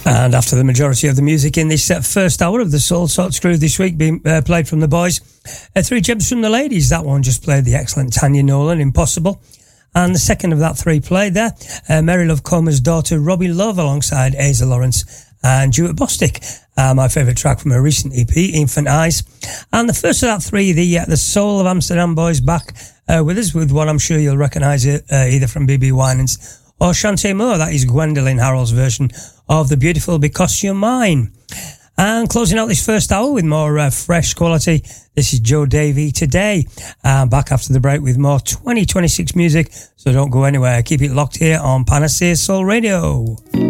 And after the majority of the music in this first hour of the Soul Sort Groove this week being played from the boys, 3 gems from the ladies. That one just played the excellent Tanya Nolan, Impossible. And the second of that 3 played there, Mary Love Comer's daughter, Robbie Love, alongside Asa Lawrence and Jewett Bostic. My favourite track from her recent EP, Infant Eyes. And the first of that 3, the Soul of Amsterdam boys, back with us with what I'm sure you'll recognise either from BB Winans or Shantae Moore. That is Gwendolyn Harrell's version of the beautiful Because You're Mine. And closing out this first hour with more fresh quality, this is Joe Davey Today. Back after the break with more 2026 music, so don't go anywhere. Keep it locked here on Panacea Soul Radio.